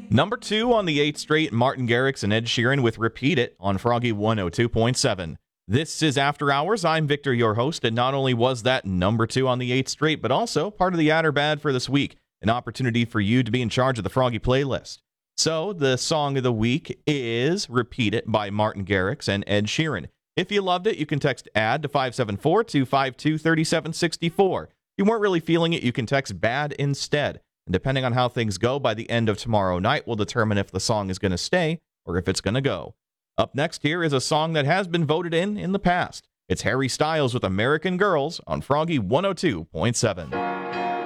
Number 2 on the 8th straight, Martin Garrix and Ed Sheeran with Repeat It on Froggy 102.7. This is After Hours. I'm Victor, your host, and not only was that number 2 on the 8th straight, but also part of the Add or Bad for this week, an opportunity for you to be in charge of the Froggy playlist. So, the song of the week is Repeat It by Martin Garrix and Ed Sheeran. If you loved it, you can text ADD to 574-252-3764. If you weren't really feeling it, you can text BAD instead. And depending on how things go by the end of tomorrow night, will determine if the song is going to stay or if it's going to go. Up next here is a song that has been voted in the past. It's Harry Styles with American Girls on Froggy 102.7.